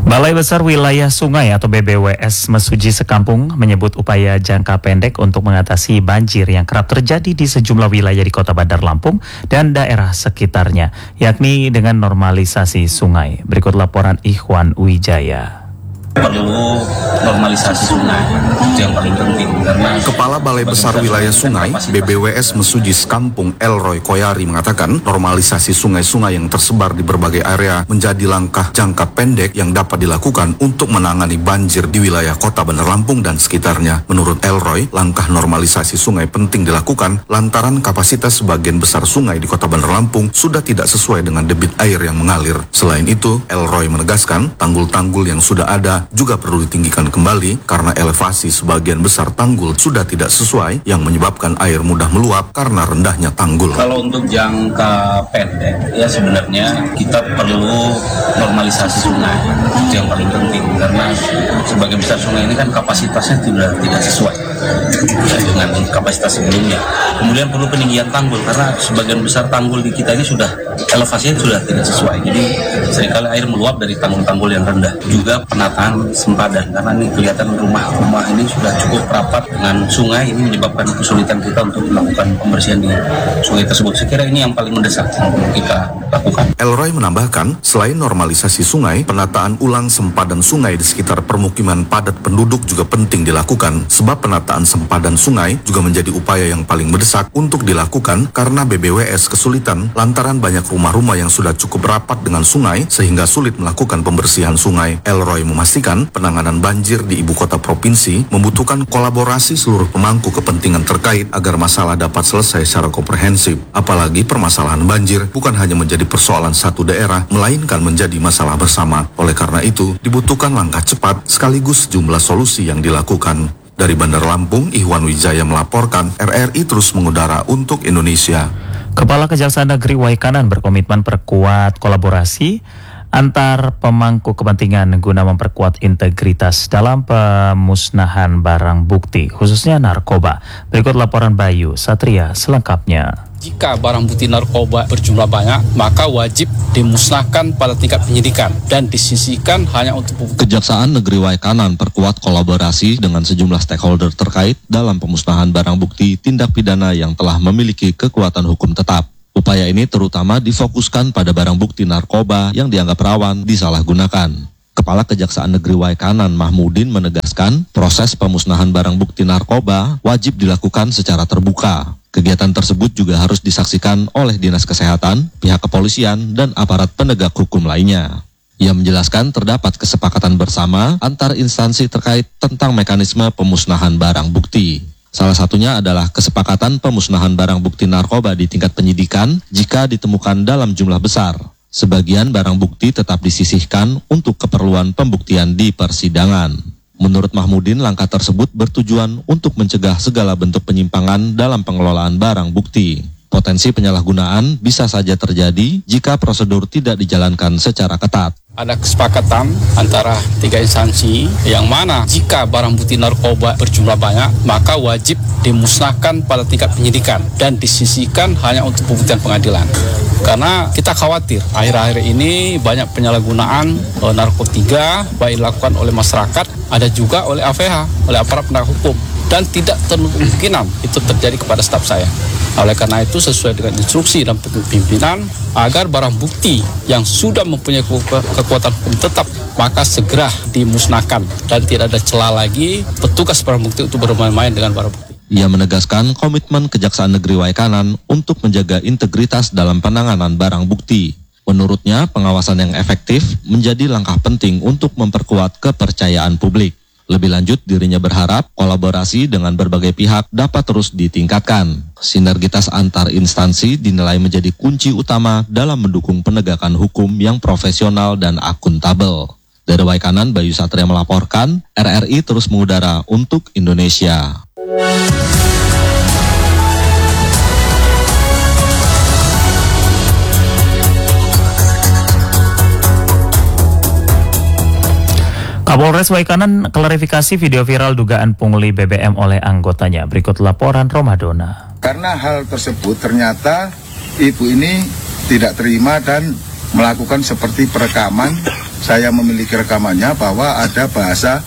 Balai Besar Wilayah Sungai atau BBWS Mesuji Sekampung menyebut upaya jangka pendek untuk mengatasi banjir yang kerap terjadi di sejumlah wilayah di Kota Bandar Lampung dan daerah sekitarnya, yakni dengan normalisasi sungai. Berikut laporan Ikhwan Wijaya. Perlu normalisasi sungai, itu yang paling penting karena Kepala Balai Besar Wilayah Sungai BBWS Mesuji Sekampung Elroy Koyari mengatakan normalisasi sungai-sungai yang tersebar di berbagai area menjadi langkah jangka pendek yang dapat dilakukan untuk menangani banjir di wilayah Kota Bandar Lampung dan sekitarnya. Menurut Elroy, langkah normalisasi sungai penting dilakukan lantaran kapasitas sebagian besar sungai di Kota Bandar Lampung sudah tidak sesuai dengan debit air yang mengalir. Selain itu, Elroy menegaskan tanggul-tanggul yang sudah ada juga perlu ditinggikan kembali karena elevasi sebagian besar tanggul sudah tidak sesuai yang menyebabkan air mudah meluap karena rendahnya tanggul. Kalau untuk jangka pendek ya sebenarnya kita perlu normalisasi sungai, itu yang paling penting karena sebagian besar sungai ini kan kapasitasnya tidak sesuai dengan kapasitas sebelumnya. Kemudian perlu peninggian tanggul karena sebagian besar tanggul di kita ini sudah elevasinya sudah tidak sesuai. Jadi seringkali air meluap dari tanggul-tanggul yang rendah. Juga penataan sempadan karena ini kelihatan rumah-rumah ini sudah cukup rapat dengan sungai, ini menyebabkan kesulitan kita untuk melakukan pembersihan di sungai tersebut. Saya kira ini yang paling mendesak yang perlu kita lakukan. Elroy menambahkan, selain normalisasi sungai, penataan ulang sempadan sungai di sekitar permukiman padat penduduk juga penting dilakukan, sebab penataan sempadan sungai juga menjadi upaya yang paling mendesak untuk dilakukan karena BBWS kesulitan lantaran banyak rumah-rumah yang sudah cukup rapat dengan sungai sehingga sulit melakukan pembersihan sungai. Elroy memastikan penanganan banjir di ibu kota provinsi membutuhkan kolaborasi seluruh pemangku kepentingan terkait agar masalah dapat selesai secara komprehensif. Apalagi permasalahan banjir bukan hanya menjadi persoalan satu daerah, melainkan menjadi masalah bersama. Oleh karena itu, dibutuhkan langkah cepat sekaligus sejumlah solusi yang dilakukan. Dari Bandar Lampung, Ikhwan Wijaya melaporkan, RRI terus mengudara untuk Indonesia. Kepala Kejaksaan Negeri Waikanan berkomitmen perkuat kolaborasi antar pemangku kepentingan guna memperkuat integritas dalam pemusnahan barang bukti, khususnya narkoba. Berikut laporan Bayu Satria selengkapnya. Jika barang bukti narkoba berjumlah banyak, maka wajib dimusnahkan pada tingkat penyidikan dan disisihkan hanya untuk Kejaksaan Negeri Waikanan perkuat kolaborasi dengan sejumlah stakeholder terkait dalam pemusnahan barang bukti tindak pidana yang telah memiliki kekuatan hukum tetap. Upaya ini terutama difokuskan pada barang bukti narkoba yang dianggap rawan disalahgunakan. Kepala Kejaksaan Negeri Waikanan Mahmudin menegaskan proses pemusnahan barang bukti narkoba wajib dilakukan secara terbuka. Kegiatan tersebut juga harus disaksikan oleh Dinas Kesehatan, pihak kepolisian, dan aparat penegak hukum lainnya. Ia menjelaskan terdapat kesepakatan bersama antar instansi terkait tentang mekanisme pemusnahan barang bukti. Salah satunya adalah kesepakatan pemusnahan barang bukti narkoba di tingkat penyidikan jika ditemukan dalam jumlah besar. Sebagian barang bukti tetap disisihkan untuk keperluan pembuktian di persidangan. Menurut Mahmudin, langkah tersebut bertujuan untuk mencegah segala bentuk penyimpangan dalam pengelolaan barang bukti. Potensi penyalahgunaan bisa saja terjadi jika prosedur tidak dijalankan secara ketat. Ada kesepakatan antara tiga instansi yang mana jika barang bukti narkoba berjumlah banyak, maka wajib dimusnahkan pada tingkat penyidikan dan disisihkan hanya untuk pembuktian pengadilan. Karena kita khawatir akhir-akhir ini banyak penyalahgunaan narkotika baik dilakukan oleh masyarakat, ada juga oleh APH, oleh aparat penegak hukum, dan tidak terlalu kemungkinan itu terjadi kepada staf saya. Oleh karena itu sesuai dengan instruksi dan pimpinan agar barang bukti yang sudah mempunyai kekuatan hukum tetap maka segera dimusnahkan dan tidak ada celah lagi petugas barang bukti untuk bermain-main dengan barang bukti. Ia menegaskan komitmen Kejaksaan Negeri Waikanan untuk menjaga integritas dalam penanganan barang bukti. Menurutnya, pengawasan yang efektif menjadi langkah penting untuk memperkuat kepercayaan publik. Lebih lanjut, dirinya berharap kolaborasi dengan berbagai pihak dapat terus ditingkatkan. Sinergitas antar instansi dinilai menjadi kunci utama dalam mendukung penegakan hukum yang profesional dan akuntabel. Dari Waikanan, Bayu Satria melaporkan, RRI terus mengudara untuk Indonesia. Kapolres Waikanan klarifikasi video viral dugaan pungli BBM oleh anggotanya. Berikut laporan Romadona. Karena hal tersebut ternyata ibu ini tidak terima dan melakukan seperti perekaman saya memiliki rekamannya bahwa ada bahasa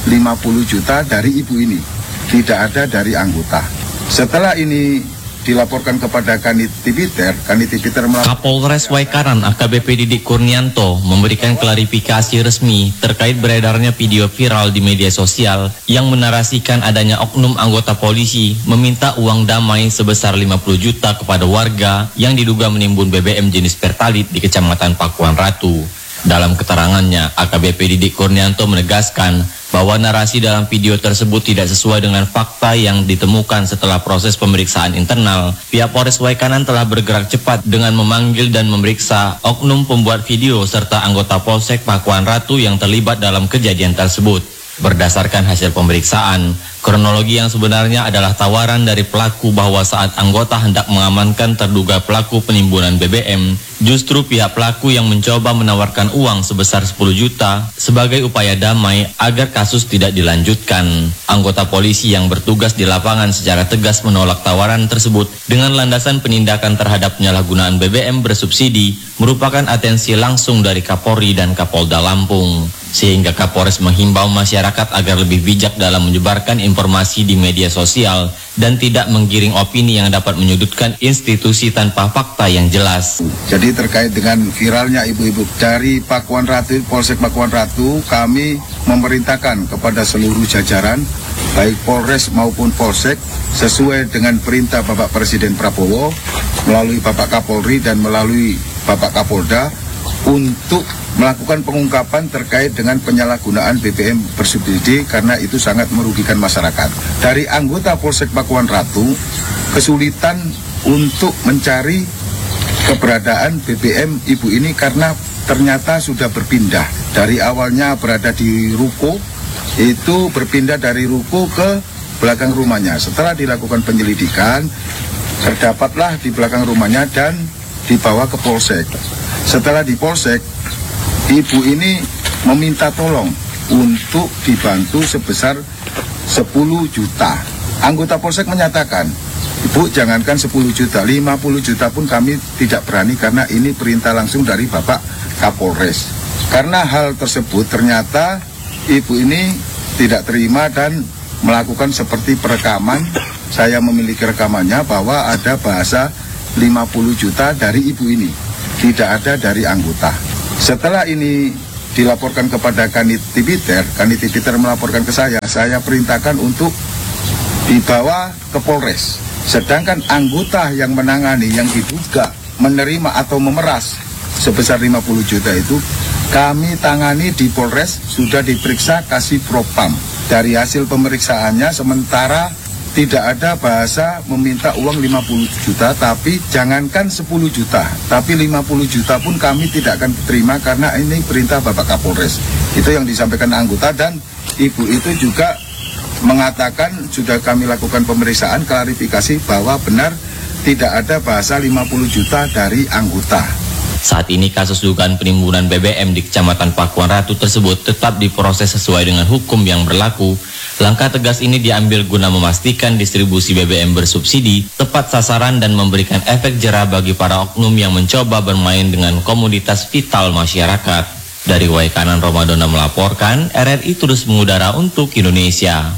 50 juta dari ibu ini, tidak ada dari anggota. Setelah ini dilaporkan kepada Kanit Tipiter melaporkan Kapolres Waikanan AKBP Didik Kurnianto memberikan klarifikasi resmi terkait beredarnya video viral di media sosial yang menarasikan adanya oknum anggota polisi meminta uang damai sebesar 50 juta kepada warga yang diduga menimbun BBM jenis Pertalite di Kecamatan Pakuan Ratu. Dalam keterangannya, AKBP Didik Kurnianto menegaskan bahwa narasi dalam video tersebut tidak sesuai dengan fakta yang ditemukan setelah proses pemeriksaan internal. Pihak Polres Waikanan telah bergerak cepat dengan memanggil dan memeriksa oknum pembuat video serta anggota Polsek Pakuan Ratu yang terlibat dalam kejadian tersebut. Berdasarkan hasil pemeriksaan, kronologi yang sebenarnya adalah tawaran dari pelaku bahwa saat anggota hendak mengamankan terduga pelaku penimbunan BBM, justru pihak pelaku yang mencoba menawarkan uang sebesar 10 juta sebagai upaya damai agar kasus tidak dilanjutkan. Anggota polisi yang bertugas di lapangan secara tegas menolak tawaran tersebut dengan landasan penindakan terhadap penyalahgunaan BBM bersubsidi merupakan atensi langsung dari Kapolri dan Kapolda Lampung. Sehingga Kapolres menghimbau masyarakat agar lebih bijak dalam menyebarkan informasi di media sosial dan tidak menggiring opini yang dapat menyudutkan institusi tanpa fakta yang jelas. Jadi terkait dengan viralnya ibu-ibu dari Pakuan Ratu, Polsek Pakuan Ratu, kami memerintahkan kepada seluruh jajaran, baik Polres maupun Polsek, sesuai dengan perintah Bapak Presiden Prabowo, melalui Bapak Kapolri dan melalui Bapak Kapolda, untuk melakukan pengungkapan terkait dengan penyalahgunaan BBM bersubsidi karena itu sangat merugikan masyarakat. Dari anggota Polsek Pakuan Ratu, kesulitan untuk mencari keberadaan BBM ibu ini karena ternyata sudah berpindah. Dari awalnya berada di ruko, itu berpindah dari ruko ke belakang rumahnya. Setelah dilakukan penyelidikan, terdapatlah di belakang rumahnya dan dibawa ke Polsek. Setelah di Polsek, ibu ini meminta tolong untuk dibantu sebesar 10 juta. Anggota Polsek menyatakan, Ibu jangankan 10 juta, 50 juta pun kami tidak berani karena ini perintah langsung dari Bapak Kapolres. Karena hal tersebut ternyata ibu ini tidak terima dan melakukan seperti perekaman. Saya memiliki rekamannya bahwa ada bahasa 50 juta dari ibu ini, tidak ada dari anggota. Setelah ini dilaporkan kepada Kanit Tipiter melaporkan ke saya perintahkan untuk dibawa ke Polres. Sedangkan anggota yang menangani, yang diduga menerima atau memeras sebesar 50 juta itu, kami tangani di Polres, sudah diperiksa kasih propam. Dari hasil pemeriksaannya sementara tidak ada bahasa meminta uang 50 juta, tapi jangankan 10 juta, tapi 50 juta pun kami tidak akan terima karena ini perintah Bapak Kapolres. Itu yang disampaikan anggota dan ibu itu juga mengatakan sudah kami lakukan pemeriksaan, klarifikasi bahwa benar tidak ada bahasa 50 juta dari anggota. Saat ini kasus dugaan penimbunan BBM di Kecamatan Pakuan Ratu tersebut tetap diproses sesuai dengan hukum yang berlaku. Langkah tegas ini diambil guna memastikan distribusi BBM bersubsidi tepat sasaran dan memberikan efek jera bagi para oknum yang mencoba bermain dengan komoditas vital masyarakat. Dari Waikanan, Romadona melaporkan, RRI terus mengudara untuk Indonesia.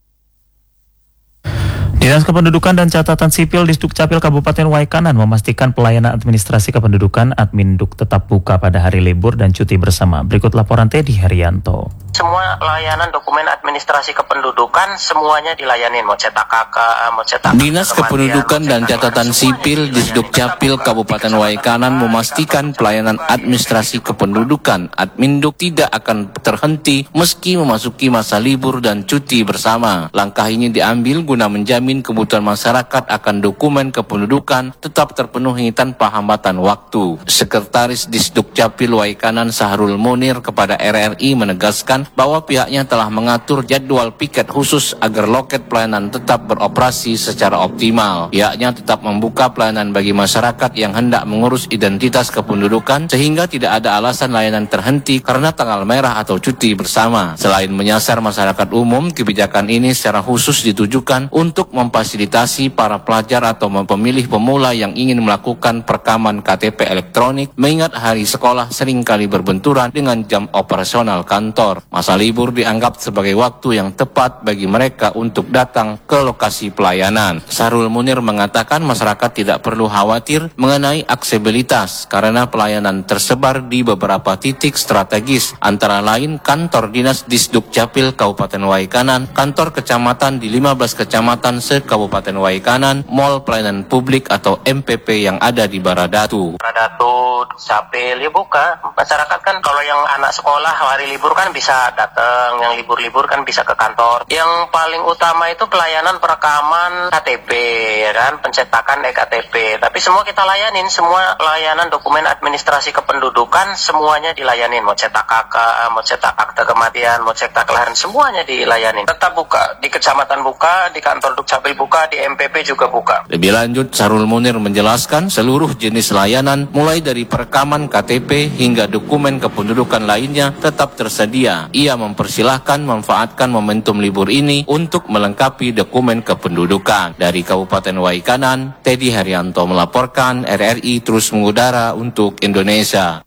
Dinas Kependudukan dan Catatan Sipil di Dukcapil Kabupaten Waikanan memastikan pelayanan administrasi kependudukan Adminduk tetap buka pada hari libur dan cuti bersama. Berikut laporan Teddy Haryanto. Semua layanan dokumen administrasi kependudukan semuanya dilayanin, mau cetak KK, mau cetak Dinas Kependudukan dan Catatan Sipil di Dukcapil Kabupaten Waikanan memastikan pelayanan administrasi kependudukan Adminduk tidak akan terhenti meski memasuki masa libur dan cuti bersama. Langkah ini diambil guna menjamin kebutuhan masyarakat akan dokumen kependudukan tetap terpenuhi tanpa hambatan waktu. Sekretaris Disdukcapil Waikanan Sahrul Munir kepada RRI menegaskan bahwa pihaknya telah mengatur jadwal piket khusus agar loket pelayanan tetap beroperasi secara optimal. Pihaknya tetap membuka pelayanan bagi masyarakat yang hendak mengurus identitas kependudukan sehingga tidak ada alasan layanan terhenti karena tanggal merah atau cuti bersama. Selain menyasar masyarakat umum, kebijakan ini secara khusus ditujukan untuk memfasilitasi para pelajar atau pemilih pemula yang ingin melakukan perekaman KTP elektronik mengingat hari sekolah seringkali berbenturan dengan jam operasional kantor. Masa libur dianggap sebagai waktu yang tepat bagi mereka untuk datang ke lokasi pelayanan. Sahrul Munir mengatakan masyarakat tidak perlu khawatir mengenai aksesibilitas karena pelayanan tersebar di beberapa titik strategis, antara lain kantor Dinas Disdukcapil Kabupaten Waikanan, kantor kecamatan di 15 kecamatan se-Kabupaten Waikanan, mall pelayanan publik atau MPP yang ada di Baradatu. Baradatu, Dukcapil, ya buka. Masyarakat kan kalau yang anak sekolah hari libur kan bisa datang, yang libur-libur kan bisa ke kantor. Yang paling utama itu pelayanan perekaman KTP, ya kan, pencetakan eKTP. Tapi semua kita layanin, semua layanan dokumen administrasi kependudukan semuanya dilayanin. Mau cetak KK, mau cetak akte kematian, mau cetak kelahiran, semuanya dilayanin. Tetap buka, di kecamatan buka, di kantor Dukcapil buka, di MPP juga buka. Lebih lanjut, Sahrul Munir menjelaskan seluruh jenis layanan mulai dari perekaman KTP hingga dokumen kependudukan lainnya tetap tersedia. Ia mempersilahkan manfaatkan momentum libur ini untuk melengkapi dokumen kependudukan. Dari Kabupaten Waikanan, Teddy Haryanto melaporkan, RRI terus mengudara untuk Indonesia.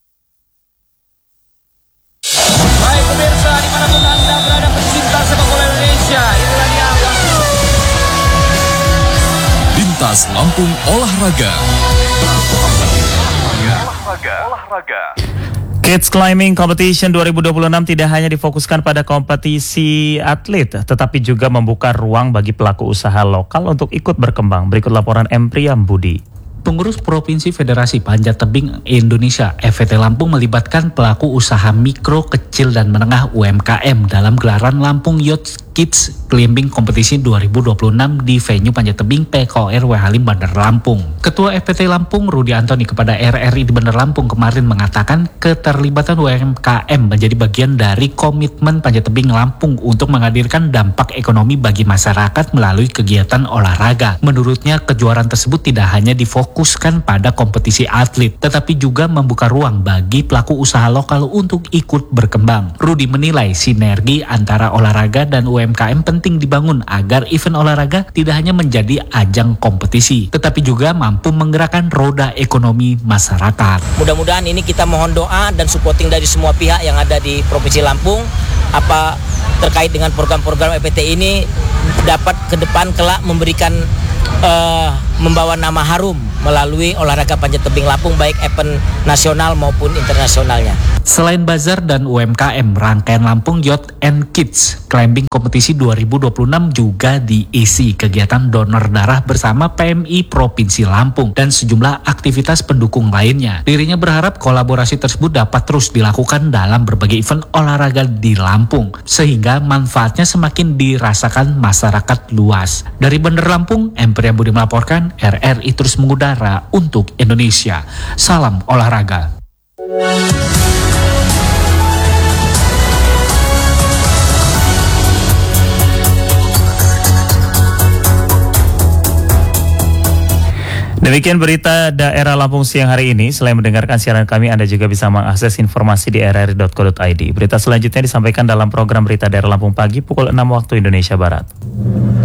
Baik pemirsa, dimanapun Anda berada pecinta sepak bola Indonesia, inilah dia Lintas Lampung Olahraga. Kids Climbing Competition 2026 tidak hanya difokuskan pada kompetisi atlet, tetapi juga membuka ruang bagi pelaku usaha lokal untuk ikut berkembang. Berikut laporan M. Priam Budi. Pengurus Provinsi Federasi Panjat Tebing Indonesia (FVT) Lampung melibatkan pelaku usaha mikro, kecil, dan menengah UMKM dalam gelaran Lampung Youth Kids Climbing Competition 2026 di venue Panjat Tebing PKOR W. Halim, Bandar Lampung. Ketua FVT Lampung, Rudi Antoni, kepada RRI di Bandar Lampung kemarin mengatakan keterlibatan UMKM menjadi bagian dari komitmen Panjat Tebing Lampung untuk menghadirkan dampak ekonomi bagi masyarakat melalui kegiatan olahraga. Menurutnya, kejuaraan tersebut tidak hanya difokuskan pada kompetisi atlet, tetapi juga membuka ruang bagi pelaku usaha lokal untuk ikut berkembang. Rudi menilai sinergi antara olahraga dan UMKM penting dibangun agar event olahraga tidak hanya menjadi ajang kompetisi, tetapi juga mampu menggerakkan roda ekonomi masyarakat. Mudah-mudahan ini kita mohon doa dan supporting dari semua pihak yang ada di Provinsi Lampung terkait dengan program-program FVT ini dapat ke depan kelak memberikan membawa nama harum melalui olahraga panjat tebing Lampung, baik event nasional maupun internasionalnya. Selain bazar dan UMKM, rangkaian Lampung Youth and Kids Climbing Kompetisi 2026 juga diisi kegiatan donor darah bersama PMI Provinsi Lampung dan sejumlah aktivitas pendukung lainnya. Dirinya berharap kolaborasi tersebut dapat terus dilakukan dalam berbagai event olahraga di Lampung, sehingga manfaatnya semakin dirasakan masyarakat luas. Dari Bandar Lampung, M. Priam Budi melaporkan, RRI terus mengudara untuk Indonesia. Salam olahraga. Demikian berita daerah Lampung siang hari ini. Selain mendengarkan siaran kami, Anda juga bisa mengakses informasi di rri.co.id. Berita selanjutnya disampaikan dalam program Berita Daerah Lampung Pagi pukul 6 waktu Indonesia Barat.